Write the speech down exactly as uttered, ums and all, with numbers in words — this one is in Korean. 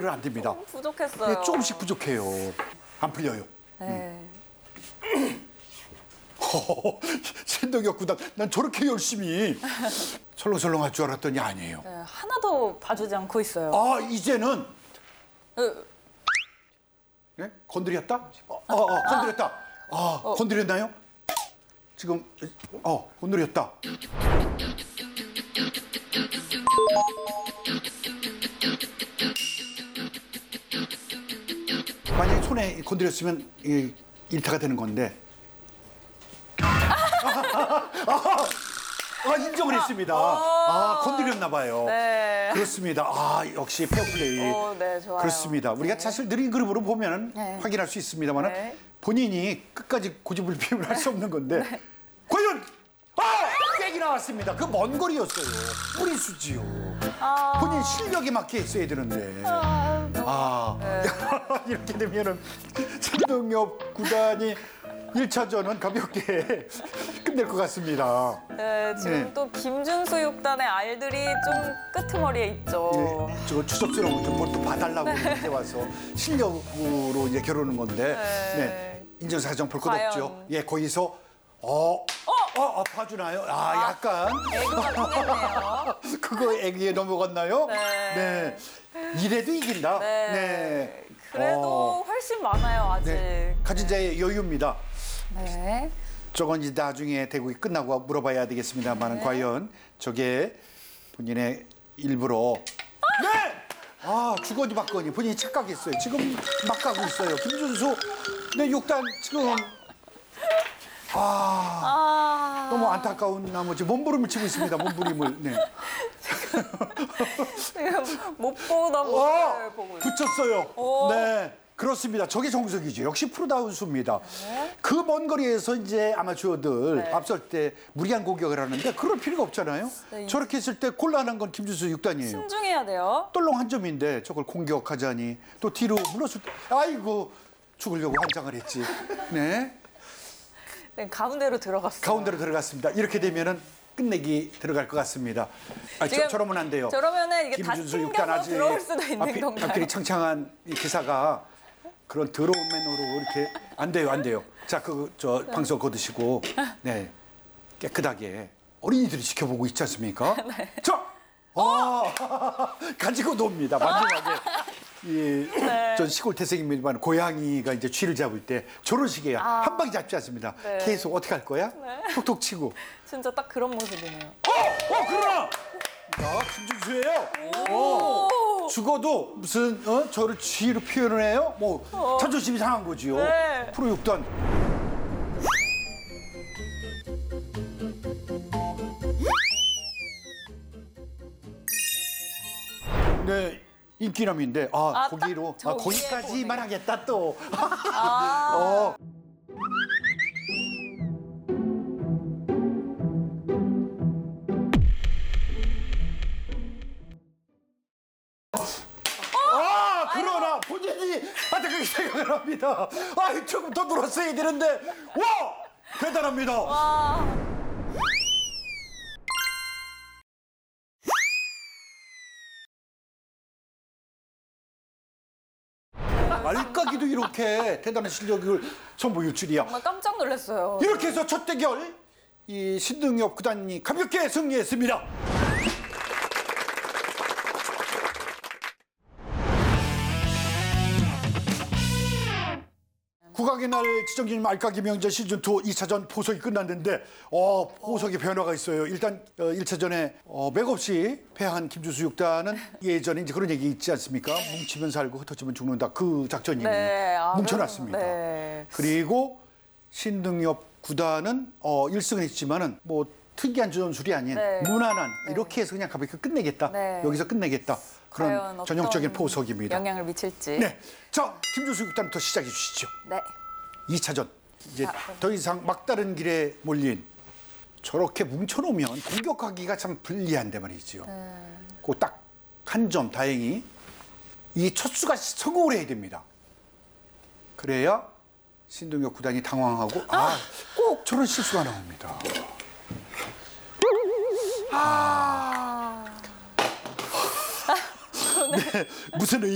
해서는 안 됩니다. 조금 부족했어요. 네, 조금씩 부족해요. 안 풀려요. 네. 허허허, 신동엽 구단, 난 저렇게 열심히 설렁설렁할 줄 알았더니 아니에요. 네, 하나도 봐주지 않고 있어요. 아, 이제는 으, 네? 건드렸다? 어, 어, 어, 건드렸다. 아, 어. 건드렸나요? 지금 어, 건드렸다. 만약에 손에 건드렸으면 이, 일타가 되는 건데. 아, 인정을 했습니다. 아, 건드렸나 봐요. 네. 그렇습니다. 아, 역시 페어플레이. 오, 네, 좋아요. 그렇습니다. 우리가 네. 사실 느린 그룹으로 보면은 네. 확인할 수 있습니다만 네. 본인이 끝까지 고집불피움을 할 수 없는 건데 과연 아! 꽤 나왔습니다. 그 먼 거리였어요. 무리수지요. 아, 본인 실력에 맞게 했어야 되는데. 아, 너무- 아, 네. 이렇게 되면은 신동엽 구단이 일 차전은 가볍게 끝낼 것 같습니다. 네, 지금 네. 또 김준수 육단의 알들이 좀 끄트머리에 있죠. 예, 저 추석스러운 것도 봐달라고 이제 와서 실력으로 이제 겨루는 건데 네. 네. 인정사정 볼 것 과연. 없죠. 예, 거기서 어, 어, 어, 봐주나요? 아, 약간 애교가 통했네요. 그거 애기에 넘어갔나요? 네. 네. 이래도 이긴다. 네. 네. 그래도 어, 훨씬 많아요, 아직. 네. 가진 자의 여유입니다. 네. 저건 이제 나중에 대국이 끝나고 물어봐야 되겠습니다만 네. 과연 저게 본인의 일부러 네! 아 주거니 받거니 본인이 착각했어요. 지금 막 가고 있어요. 김준수 네 육단 지금 아 아. 너무 안타까운 나머지 몸부림을 치고 있습니다. 몸부림을 네. 지금 못 보던 와 모습을 보고 있어요. 붙였어요. 오. 네. 그렇습니다. 저게 정석이죠. 역시 프로다운 수입니다. 그 먼 거리에서 이제 아마추어들 네. 앞설 때 무리한 공격을 하는데 그럴 필요가 없잖아요. 네. 저렇게 했을 때 곤란한 건 김준수 육단이에요. 신중해야 돼요. 떨렁 한 점인데 저걸 공격하자니 또 뒤로 물러설 때 아이고 죽으려고 환장을 했지. 네. 네, 가운데로 들어갔어요. 가운데로 들어갔습니다. 이렇게 되면은 끝내기 들어갈 것 같습니다. 아, 지금 저, 저러면 안 돼요. 저러면은 이게 다 김준수 육단 튕겨서 아직 들어올 수도 있는 앞이, 건가요? 앞길이 창창한 이 기사가 그런 더러운 맨으로 이렇게 안 돼요, 안 돼요. 자, 그 저 방송 거두시고 네 깨끗하게 어린이들이 지켜보고 있지 않습니까? 네. 자, 아, 가지고 놉니다. 마지막에 이 전 시골 태생입니다만 고양이가 이제 쥐를 잡을 때 저런 식이에요. 아. 한 방에 잡지 않습니다. 네. 계속 어떻게 할 거야? 네. 톡톡 치고. 진짜 딱 그런 모습이네요. 어, 어, 그러나. 야, 김준수예요. 어. 죽어도 무슨 어? 저를 쥐로 표현을 해요? 뭐 자존심이 상한 거지요. 네. 프로 육단. 네. 인기남인데 아, 아, 거기로 딱 아, 저기에 거기까지만 보내요. 하겠다 또. 아. 어. 아, 그러나 본인이 안타깝게 생각을 합니다. 아, 조금 더 놀았어야 되는데, 와! 대단합니다. 아. 알까기도 이렇게 대단한 실력을 선보일 줄이야. 정말 깜짝 놀랐어요. 이렇게 해서 첫 대결, 이 신동엽 구단이 가볍게 승리했습니다. 국악의 날 지정기념 알까기 명절 시즌이 이 차전 포석이 끝났는데 어, 포석에 변화가 있어요. 일단 어, 일 차전에 어, 맥없이 패한 김준수 육단은 예전에 이제 그런 얘기 있지 않습니까? 뭉치면 살고 흩어지면 죽는다. 그 작전이에요. 네, 아, 뭉쳐놨습니다. 네. 그리고 신동엽 구단은 어, 일 승을 했지만은 뭐 특이한 전술이 아닌 네. 무난한 이렇게 해서 그냥 가볍게 끝내겠다. 네. 여기서 끝내겠다. 과연 그런 어떤 전형적인 포석입니다. 영향을 미칠지. 네. 자, 김준수 육단부터 시작해 주시죠. 네. 이 차전. 이제 아, 더 이상 막다른 길에 몰린 저렇게 뭉쳐놓으면 공격하기가 참 불리한데 말이지요. 네. 그 딱 한 점 다행히 이 첫 수가 성공을 해야 됩니다. 그래야 신동엽 구단이 당황하고 아, 꼭 저런 실수가 나옵니다. 아. 네, 무슨